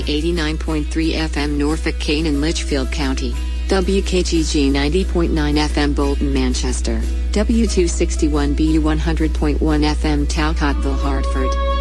89.3 FM Norfolk, Canaan, Litchfield County. WKGG 90.9 FM Bolton, Manchester. W261BU 100.1 FM Talcottville, Hartford.